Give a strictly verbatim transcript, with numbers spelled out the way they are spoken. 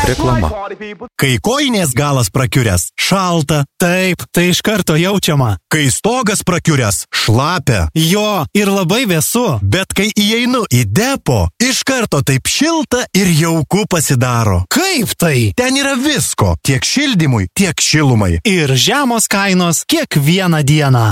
Reklama. Kai kojinės galas prakiuręs, šalta. Taip, tai iš karto jaučiama. Kai stogas prakiuręs, šlapia. Jo, ir labai vėsu. Bet kai įeinu į depo, iš karto taip šilta ir jauku pasidaro. Kaip tai? Ten yra visko, tiek šildymui, tiek šilumai. Ir žemos kainos kiekvieną dieną.